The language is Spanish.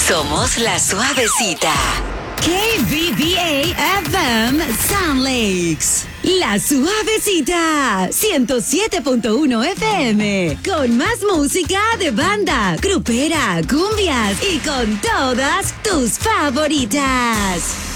Somos La Suavecita. KBBA FM Sound Lakes. La Suavecita. 107.1 FM. Con más música de banda, grupera, cumbias y con todas tus favoritas.